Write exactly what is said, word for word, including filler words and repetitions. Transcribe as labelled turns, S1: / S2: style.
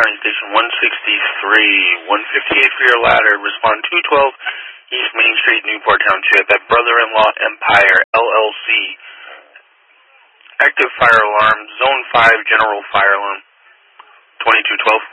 S1: County Station one sixty-three, one fifty-eight for your ladder. Respond two twelve East Main Street, Newport Township at Brother-in-Law Empire, L L C. Active fire alarm, Zone five, general fire alarm. twenty-two twelve.